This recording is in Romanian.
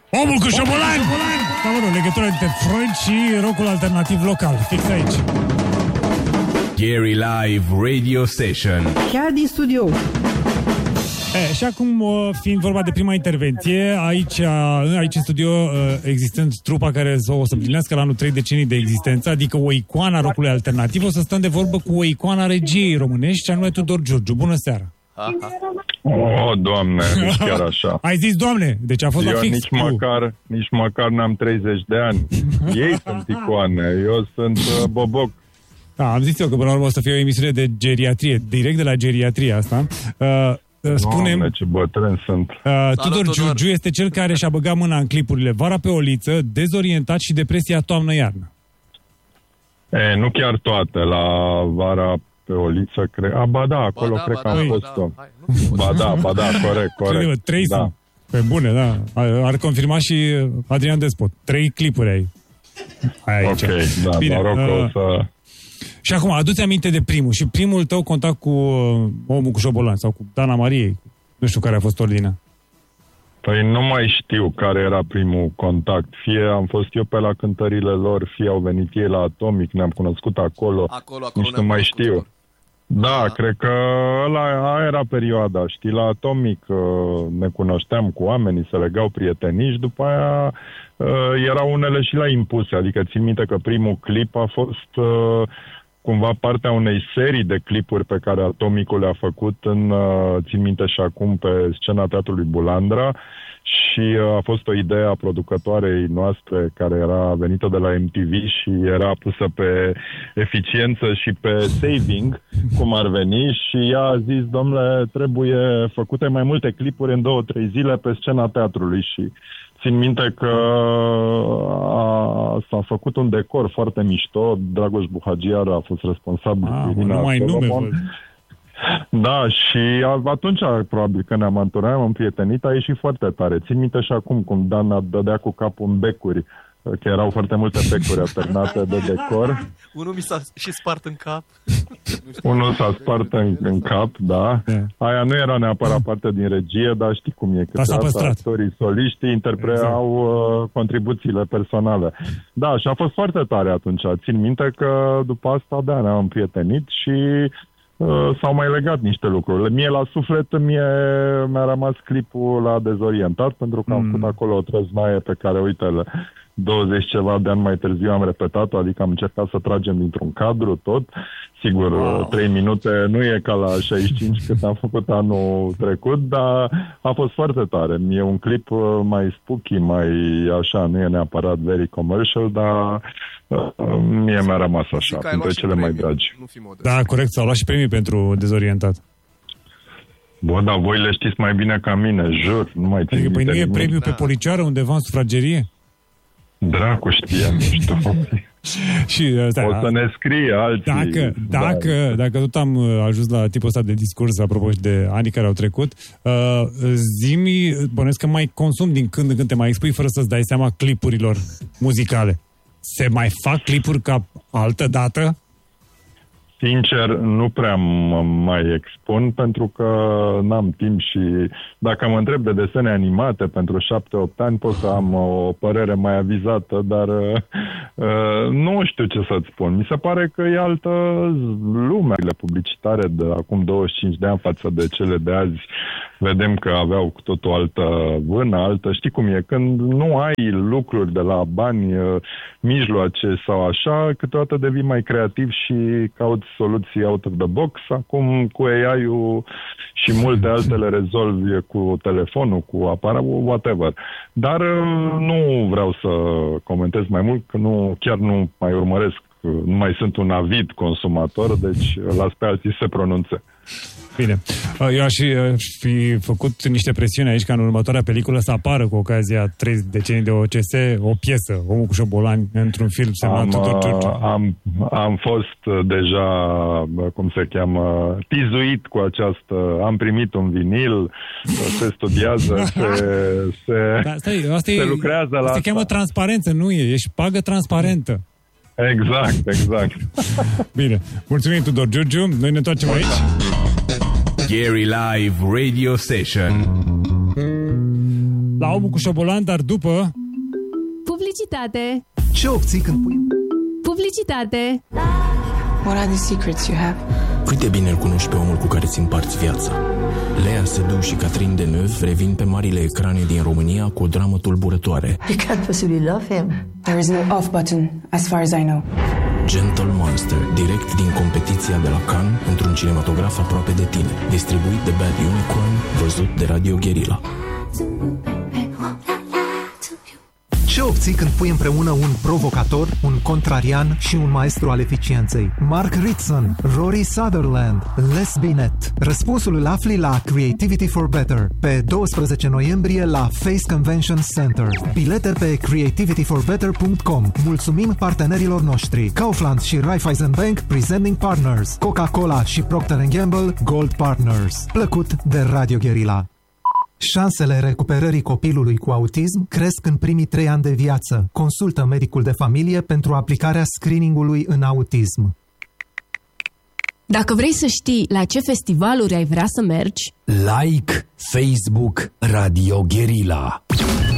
Omul cu șobolan! Da, mă rog, legătura între Freud și rockul alternativ local. Fix aici. Gary Live Radio Station. Chiar din studio. Și acum, fiind vorba de prima intervenție, aici în studio, existând trupa care o să împlinească la anul 3 decenii de existență, adică o icoană a rockului alternativ, o să stăm de vorbă cu o icoană a regiei românești, și anume Tudor Giurgiu. Bună seara! Doamne, nici chiar așa. Ai zis, Doamne? Deci a fost la fix nici măcar n-am 30 de ani. Ei sunt icoane, eu sunt boboc. Da, am zis eu că până la urmă o să fie o emisiune de geriatrie, direct de la geriatria asta. Spunem, ce bătrân sunt. Tudor Giurgiu este cel care și-a băgat mâna în clipurile Vara pe o liță, Dezorientat și Depresia toamnă-iarnă. Nu chiar toate, la Vara pe o liță, cred. Ba da, acolo cred că am fost. Ba da, corect. 3 sunt. Pe bune, da. Ar confirma și Adrian Despot. 3 clipuri ai aici. Ok, da, bine, noroc o să... Și acum, adu-ți aminte de primul tău contact cu Omul cu șobolan sau cu Dana Mariei. Nu știu care a fost ordinea. Păi nu mai știu care era primul contact. Fie am fost eu pe la cântările lor, fie au venit ei la Atomic, ne-am cunoscut acolo nici nu mai știu. Da, cred că aia era perioada, știi, la Atomic ne cunoșteam cu oamenii, se legau prietenii și după aia erau unele și la impuse, adică țin minte că primul clip a fost cumva partea unei serii de clipuri pe care Atomicul le-a făcut țin minte și acum pe scena Teatrului Bulandra și a fost o idee a producătoarei noastre care era venită de la MTV și era pusă pe eficiență și pe saving, cum ar veni, și ea a zis, domnule, trebuie făcute mai multe clipuri în 2-3 zile pe scena teatrului și țin minte că s-a făcut un decor foarte mișto, Dragoș Buhagiar a fost responsabil. Da, și atunci probabil că ne-am antrenat, am împrietenit, a ieșit foarte tare. Țin minte și acum cum Dan dădea cu capul în becuri, că erau foarte multe becuri alternate de decor. Unul mi s-a și spart în cap. Unul s-a spart în cap, da. Aia nu era neapărat parte din regie, dar știi cum e. Câteodată actorii soliștii interpretau contribuțiile personale. Da, și a fost foarte tare atunci. Țin minte că după asta, da, ne-am împrietenit și s-au mai legat niște lucruri. Mie la suflet mi-a rămas clipul la Dezorientat, pentru că am făcut acolo o trăznaie pe care, uite, 20 ceva de ani mai târziu am repetat-o, adică am încercat să tragem dintr-un cadru tot. Sigur, 3 minute nu e ca la 65 cât am făcut anul trecut, dar a fost foarte tare. E un clip mai spooky, mai așa, nu e neapărat very commercial, dar mie mi-a rămas așa, printre cele mai dragi. Da, corect, s-au luat și premii pentru Dezorientat. Bă, dar voi le știți mai bine ca mine, jur, nu mai țin minte. Păi nu e premiu pe Policioară undeva în sufragerie? Dracu, știam, nu știu. Și o să ne scrie alții. Dacă tot am ajuns la tipul ăsta de discurs, apropo și de anii care au trecut, zi-mi, bănuiesc că mai consum din când în când, te mai expui fără să-ți dai seama clipurilor muzicale. Se mai fac clipuri ca altă dată? Sincer, nu prea mă mai expun pentru că n-am timp și dacă mă întreb de desene animate pentru 7-8 ani pot să am o părere mai avizată, dar nu știu ce să-ți spun. Mi se pare că e altă lume. Publicitare de acum 25 de ani față de cele de azi vedem că aveau cu tot o altă vână, altă, știi cum e, când nu ai lucruri de la bani, mijloace sau așa, câteodată devii mai creativ și cauți soluții out of the box. Acum cu AI-ul și multe altele rezolvi cu telefonul, cu aparatul, whatever. Dar nu vreau să comentez mai mult, că chiar nu mai urmăresc, nu mai sunt un avid consumator, deci las pe alții să se pronunțe. Bine. Eu aș fi făcut niște presiuni aici ca în următoarea peliculă să apară cu ocazia 3 decenii de OCS o piesă, Omul cu șobolani, într-un film semnat Tudor Giurgiu. Am fost deja, cum se cheamă, tizuit cu această... Am primit un vinil, se studiază, se lucrează la asta. Se cheamă transparență, nu e? Ești pagă transparentă. Exact. Bine. Mulțumim, Tudor Giurgiu. Noi ne întoarcem aici. Gary Live Radio Station. La omul cu șobolan, dar după... Publicitate. Ce obții când pui... Publicitate. What are the secrets you have? Cât de bine îl cunoști pe omul cu care ți împarți viața? Lea Seydoux și Catherine Deneuve revin pe marile ecrane din România cu o dramă tulburătoare. You can't possibly love him. There is no off button, as far as I know. Gentle Monster, direct din competiția de la Cannes, într-un cinematograf aproape de tine. Distribuit de Bad Unicorn, văzut de Radio Guerilla. Ce obții când pui împreună un provocator, un contrarian și un maestru al eficienței? Mark Ritson, Rory Sutherland, Les Binet. Răspunsul îl afli la Creativity for Better pe 12 noiembrie la Face Convention Center. Bilete pe creativityforbetter.com. Mulțumim partenerilor noștri: Kaufland și Raiffeisen Bank, Presenting Partners, Coca-Cola și Procter & Gamble, Gold Partners. Plăcut de Radio Guerilla. Șansele recuperării copilului cu autism cresc în primii 3 ani de viață. Consultă medicul de familie pentru aplicarea screening-ului în autism. Dacă vrei să știi la ce festivaluri ai vrea să mergi, Like Facebook Radio Guerilla.